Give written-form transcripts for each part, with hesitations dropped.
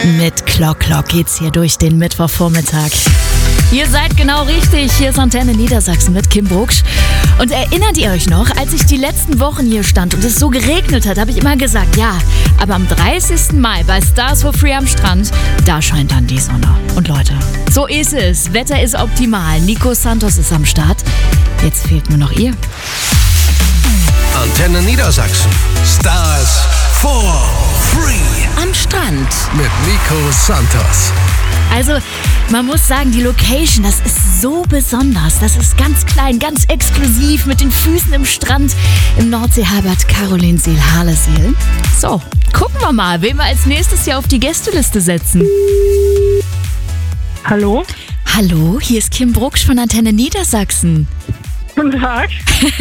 Mit Klock geht's hier durch den Mittwochvormittag. Ihr seid genau richtig. Hier ist Antenne Niedersachsen mit Kim Brugsch. Und erinnert ihr euch noch, als ich die letzten Wochen hier stand und es so geregnet hat, habe ich immer gesagt, ja, aber am 30. Mai bei Stars for Free am Strand, da scheint dann die Sonne. Und Leute, so ist es. Wetter ist optimal. Nico Santos ist am Start. Jetzt fehlt nur noch ihr. Antenne Niedersachsen. Stars for Free. Am Strand. Mit Nico Santos. Also, man muss sagen, die Location, das ist so besonders. Das ist ganz klein, ganz exklusiv, mit den Füßen im Strand im Nordseehalbert Karolinsiel-Harleseel. So, gucken wir mal, wen wir als nächstes hier auf die Gästeliste setzen. Hallo? Hallo, hier ist Kim Brugsch von Antenne Niedersachsen. Guten Tag.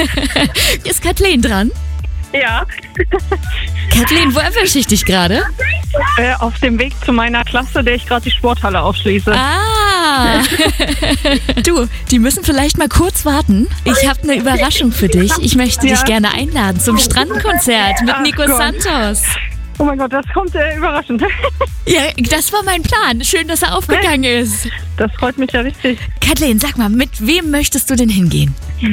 Ist Kathleen dran? Ja. Kathleen, wo erwische ich dich gerade? Auf dem Weg zu meiner Klasse, der ich gerade die Sporthalle aufschließe. Ah! Du, die müssen vielleicht mal kurz warten. Ich habe eine Überraschung für dich. Ich möchte dich gerne einladen zum Strandkonzert mit Nico Santos. Oh mein Gott, das kommt überraschend. Ja, das war mein Plan. Schön, dass er aufgegangen ist. Das freut mich ja richtig. Kathleen, sag mal, mit wem möchtest du denn hingehen?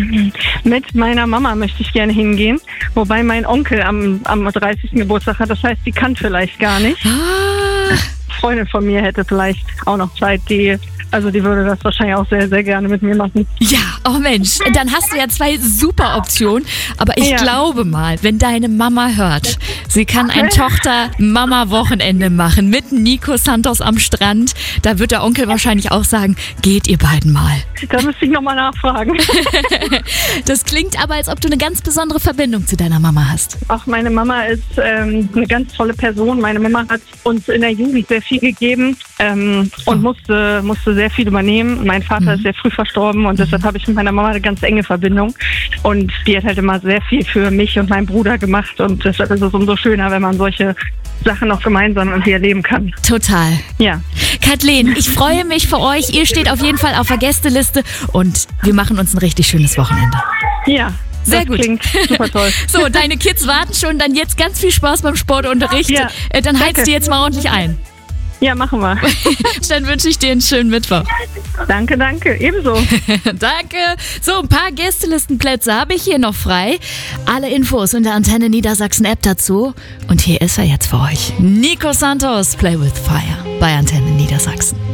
Mit meiner Mama möchte ich gerne hingehen, wobei mein Onkel am 30. Geburtstag hat. Das heißt, die kann vielleicht gar nicht. Ah. Freundin von mir hätte vielleicht auch noch Zeit, die würde das wahrscheinlich auch sehr, sehr gerne mit mir machen. Ja, oh Mensch, dann hast du ja zwei super Optionen. Aber ich glaube mal, wenn deine Mama hört, sie kann ein Tochter-Mama-Wochenende machen mit Nico Santos am Strand, da wird der Onkel wahrscheinlich auch sagen, geht ihr beiden mal. Da müsste ich nochmal nachfragen. Das klingt aber, als ob du eine ganz besondere Verbindung zu deiner Mama hast. Ach, meine Mama ist eine ganz tolle Person. Meine Mama hat uns in der Jugend sehr viel gegeben und musste sehr viel übernehmen. Mein Vater ist sehr früh verstorben und deshalb habe ich mit meiner Mama eine ganz enge Verbindung. Und die hat halt immer sehr viel für mich und meinen Bruder gemacht und deshalb ist es umso schöner, wenn man solche Sachen noch gemeinsam irgendwie erleben kann. Total. Ja. Kathleen, ich freue mich für euch. Ihr steht auf jeden Fall auf der Gästeliste und wir machen uns ein richtig schönes Wochenende. Ja. Sehr das gut. Klingt super toll. So, deine Kids warten schon. Dann jetzt ganz viel Spaß beim Sportunterricht. Ja, dann heizt danke. die jetzt mal ordentlich ein. Ja, machen wir. Dann wünsche ich dir einen schönen Mittwoch. Danke. Ebenso. Danke. So, ein paar Gästelistenplätze habe ich hier noch frei. Alle Infos in der Antenne Niedersachsen App dazu. Und hier ist er jetzt für euch. Nico Santos, Play with Fire bei Antenne Niedersachsen.